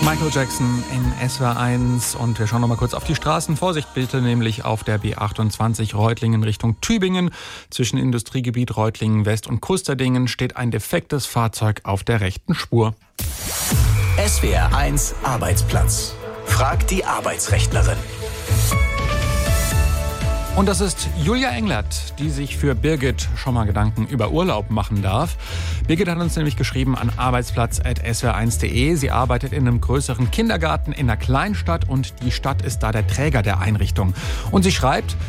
Michael Jackson in SWR 1 und wir schauen noch mal kurz auf die Straßen. Vorsicht bitte, nämlich auf der B28 Reutlingen Richtung Tübingen. Zwischen Industriegebiet Reutlingen West und Kusterdingen steht ein defektes Fahrzeug auf der rechten Spur. SWR 1 Arbeitsplatz. Fragt die Arbeitsrechtlerin. Und das ist Julia Englert, die sich für Birgit schon mal Gedanken über Urlaub machen darf. Birgit hat uns nämlich geschrieben an arbeitsplatz@swr1.de. Sie arbeitet in einem größeren Kindergarten in einer Kleinstadt und die Stadt ist da der Träger der Einrichtung. Und sie schreibt,